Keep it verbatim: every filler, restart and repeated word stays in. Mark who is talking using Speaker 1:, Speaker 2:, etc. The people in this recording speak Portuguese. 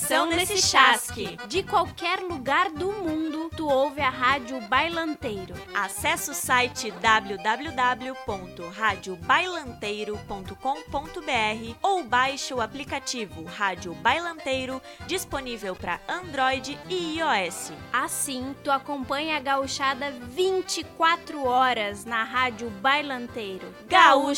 Speaker 1: Atenção nesse chasque!
Speaker 2: De qualquer lugar do mundo, tu ouve a Rádio Bailanteiro.
Speaker 1: Acesse o site w w w ponto rádio bailanteiro ponto com ponto b r ou baixe o aplicativo Rádio Bailanteiro, disponível para Android e iOS.
Speaker 2: Assim, tu acompanha a gauchada vinte e quatro horas na Rádio Bailanteiro.
Speaker 1: Gaúcha